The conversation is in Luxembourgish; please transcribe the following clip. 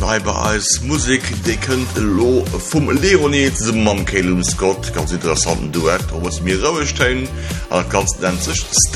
Eiber als Musik de könnt lo vum Leonet Mam Calum Scott ganz interessanten Duett was mir raustein ganz nennt sich